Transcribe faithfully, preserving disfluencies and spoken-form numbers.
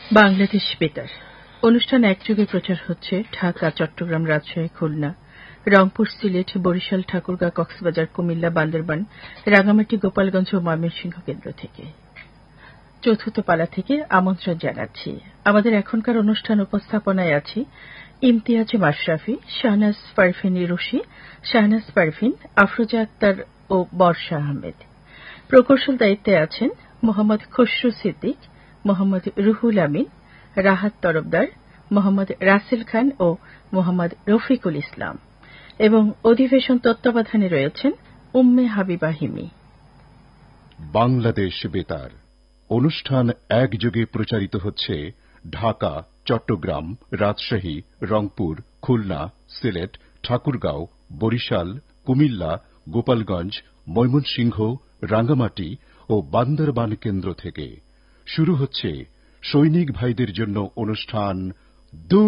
বাংলাদেশ বেতার অনুষ্ঠান একযোগে প্রচার হচ্ছে ঢাকা, চট্টগ্রাম, রাজশাহী, খুলনা, রংপুর, সিলেট, বরিশাল, ঠাকুরগাঁও, কক্সবাজার, কুমিল্লা, বান্দরবান, রাঙ্গামাটি, গোপালগঞ্জ ও ময়মনসিংহ কেন্দ্র থেকে। চতুর্থ পালা থেকে আমন্ত্রণ জানাচ্ছি। আমাদের এখনকার অনুষ্ঠান উপস্থাপনায় আছি ইমতিয়াজ মাশরাফি, শাহনাজ পারভিন রুশি, শাহনাজ পারভিন, আফরোজা আক্তার ও বর্ষা আহমেদ। প্রকৌশল দায়িত্বে আছেন মোহাম্মদ খসরু সিদ্দিক, মোহাম্মদ রুহুল আমিন, রাহাত তরফদার, মোহাম্মদ রাসেল খান ও মোহাম্মদ রফিকুল ইসলাম এবং অধিবেশন তত্ত্বাবধানে রয়েছেন উম্মে হাবিবা হিমি। বাংলাদেশ বেতার অনুষ্ঠান একযোগে প্রচারিত হচ্ছে ঢাকা, চট্টগ্রাম, রাজশাহী, রংপুর, খুলনা, সিলেট, ঠাকুরগাঁও, বরিশাল, কুমিল্লা, গোপালগঞ্জ, ময়মনসিংহ, রাঙ্গামাটি ও বান্দরবান কেন্দ্র থেকে। শুরু হচ্ছে সৈনিক ভাইদের জন্য অনুষ্ঠান